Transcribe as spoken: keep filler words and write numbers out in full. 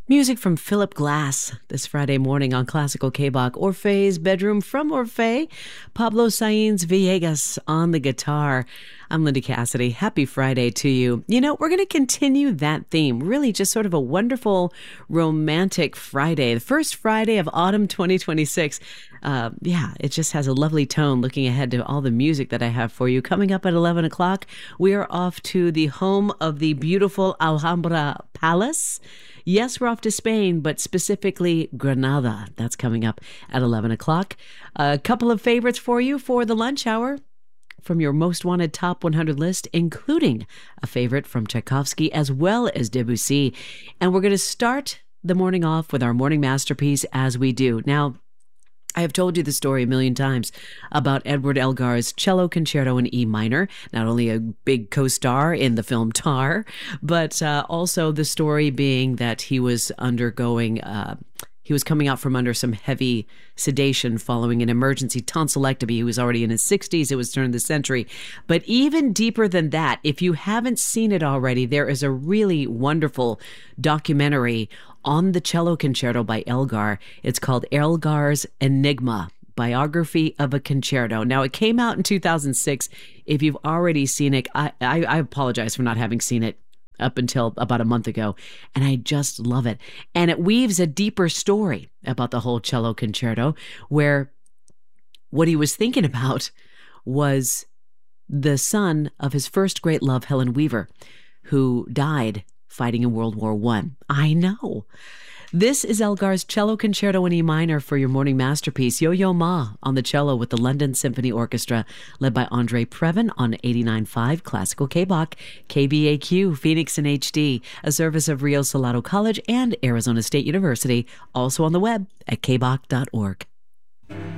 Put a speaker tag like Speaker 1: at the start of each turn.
Speaker 1: Music from Philip Glass this Friday morning on Classical K-Bach. Orphee's Bedroom from Orphee. Pablo Sainz Villegas on the guitar. I'm Linda Cassidy. Happy Friday to you. You know, we're going to continue that theme. Really just sort of a wonderful, romantic Friday. The first Friday of autumn twenty twenty-six. Uh, yeah, it just has a lovely tone looking ahead to all the music that I have for you. Coming up at eleven o'clock, we are off to the home of the beautiful Alhambra Palace. Yes, we're off to Spain, but specifically Granada. That's coming up at eleven o'clock. A couple of favorites for you for the lunch hour from your most wanted top one hundred list, including a favorite from Tchaikovsky as well as Debussy. And we're going to start the morning off with our morning masterpiece as we do. Now, I have told you the story a million times about Edward Elgar's Cello Concerto in E minor, not only a big co-star in the film Tar, but uh, also the story being that he was undergoing, uh, he was coming out from under some heavy sedation following an emergency tonsillectomy. He was already in his sixties. It was turn of the century. But even deeper than that, if you haven't seen it already, there is a really wonderful documentary on the Cello Concerto by Elgar. It's called Elgar's Enigma, Biography of a Concerto. Now, it came out in two thousand six. If you've already seen it, I, I, I apologize for not having seen it up until about a month ago, and I just love it. And it weaves a deeper story about the whole Cello Concerto, where what he was thinking about was the son of his first great love, Helen Weaver, who died fighting in World War One. I know. This is Elgar's Cello Concerto in E minor for your morning masterpiece. Yo-Yo Ma on the cello with the London Symphony Orchestra, led by Andre Previn on eighty-nine point five Classical K-Bach, K B A Q, Phoenix in H D, a service of Rio Salado College and Arizona State University, also on the web at k bach dot org.